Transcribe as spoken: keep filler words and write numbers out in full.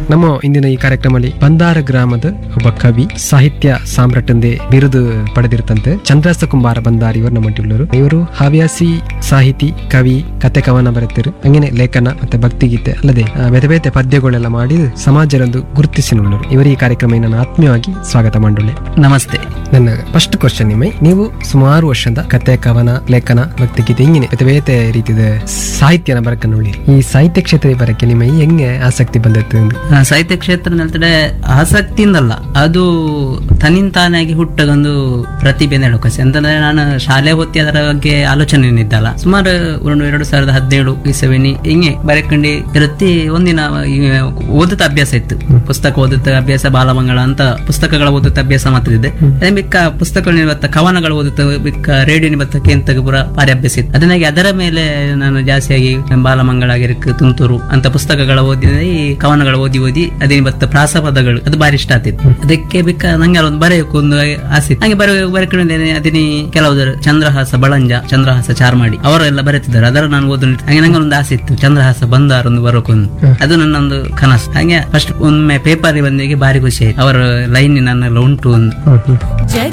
ನಮ್ಮ ಇಂದಿನ ಈ ಕಾರ್ಯಕ್ರಮದಲ್ಲಿ ಬಂದಾರ ಗ್ರಾಮದ ಒಬ್ಬ ಕವಿ ಸಾಹಿತ್ಯ ಸಾಮ್ರಾಟಂದೆ ಬಿರುದು ಪಡೆದಿರ್ತಂತೆ ಚಂದ್ರಾಸ ಕುಂಬಾರ ಬಂದಾರ್ ಇವರು ನಮ್ಮ ಉಳ್ಳರು. ಇವರು ಹವ್ಯಾಸಿ ಸಾಹಿತಿ, ಕವಿ, ಕತೆ ಕವನ ಬರೆತಿರು, ಹಂಗೇನೆ ಲೇಖನ ಮತ್ತೆ ಭಕ್ತಿಗೀತೆ ಅಲ್ಲದೆ ಆ, ಬೇತೆ ಬೇತೆ ಪದ್ಯಗಳೆಲ್ಲ ಮಾಡಿ ಸಮಾಜರಂದು ಗುರುತಿಸಿನುಳ್ಳರು. ಇವರು ಈ ಕಾರ್ಯಕ್ರಮ ನಾನು ಆತ್ಮೀಯವಾಗಿ ಸ್ವಾಗತ ಮಾಡುಳ್ಳೆ. ನಮಸ್ತೆ. ನನ್ನ ಫಸ್ಟ್ ಕ್ವಶನ್ ನಿಮ್ಮೈ, ನೀವು ಸುಮಾರು ವರ್ಷದ ಕತೆ ಕವನ ಲೇಖನ ಭಕ್ತಿಗೀತೆ ಹಿಂಗಿನ ಬೇತೆ ಬೇತೆ ರೀತಿಯ ಸಾಹಿತ್ಯನ ಬರಕನ್ನುಳ್ಳಿ. ಈ ಸಾಹಿತ್ಯ ಕ್ಷೇತ್ರ ಬರಕ್ಕೆ ನಿಮ್ಮೈ ಹೆಂಗೆ ಆಸಕ್ತಿ ಬಂದದ್ದು? ಆ, ಸಾಹಿತ್ಯ ಕ್ಷೇತ್ರ ಹೇಳ್ತಾರೆ ಆಸಕ್ತಿಯಿಂದಲ್ಲ, ಅದು ತನ್ನಿಂತಾನಾಗಿ ಹುಟ್ಟಗೊಂದು ಪ್ರತಿಭೆ ನಡುಕಸಿ ಅಂತಂದ್ರೆ ನಾನು ಶಾಲೆ ಹೊತ್ತಿ ಅದರ ಬಗ್ಗೆ ಆಲೋಚನೆ ಇದ್ದಲ್ಲ. ಸುಮಾರು ಒಂದು ಎರಡು ಸಾವಿರದ ಹದಿನೇಳು ಇಸವಿನಿ ಹಿಂಗೆ ಬರೆಕಂಡು ಇರತ್ತಿ ಒಂದಿನ ಈ ಓದುತ್ತ ಅಭ್ಯಾಸ ಇತ್ತು. ಪುಸ್ತಕ ಓದುತ್ತ ಅಭ್ಯಾಸ, ಬಾಲಮಂಗಳ ಅಂತ ಪುಸ್ತಕಗಳ ಓದುತ್ತ ಅಭ್ಯಾಸ ಮಾತ್ರ ಇದೆ. ಅದೇ ಬಿಕ್ಕ ಪುಸ್ತಕಗಳು ಇವತ್ತ ಕವನಗಳು ಓದುತ್ತ ಬಿಕ್ಕ ರೇಡಿಯೋ ನಿಬತ್ತ ಕೇಂತ ಪುರ ಭಾರಿ ಅಭ್ಯಾಸ ಇತ್ತು. ಅದನ್ನಾಗಿ ಅದರ ಮೇಲೆ ನಾನು ಜಾಸ್ತಿಯಾಗಿ ಬಾಲಮಂಗಳ ಆಗಿರಕ್ ತುಂತುರು ಅಂತ ಪುಸ್ತಕಗಳ ಓದಿ ಈ ಕವನಗಳು ಓದಿ ಓದಿ ಅದೇ ಬತ್ತ ಪ್ರಾಸ ಪದಗಳು ಅದು ಬಾರಿ ಇಷ್ಟ ಆಗ್ತಿತ್ತು. ಅದಕ್ಕೆ ಬಿಕ್ಕ ನಂಗೆ ಒಂದು ಬರೆಯಕ್ಕೆ ಒಂದು ಆಸೆ. ಹಂಗೆ ಬರ ಬರೆಕೊಂಡಿದ್ದೇನೆ. ಅದನ್ನೇ ಕೆಲವು ಚಂದ್ರಹಾಸ ಬಳಂಜ, ಚಂದ್ರಹಾಸ ಚಾರ್ಮಾಡಿ ಅವರೆಲ್ಲ ಬರೆತಿದ್ದಾರೆ. ಅದರ ನಾನು ಓದ್ ಹಂಗೆ ನಂಗೆ ಒಂದು ಆಸೆ ಇತ್ತು, ಚಂದ್ರಹಾಸ ಬಂದಾರ ಒಂದು ಬರೋಕೊಂದು. ಅದು ನನ್ನೊಂದು ಕನಸು. ಹಂಗೆ ಫಸ್ಟ್ ಒಮ್ಮೆ ಪೇಪರ್ ಬಂದಿಗೆ ಬಾರಿ ಖುಷಿ ಆಯ್ತು. ಅವರ ಲೈನ್ ನನ್ನೆಲ್ಲ ಉಂಟು ಒಂದು.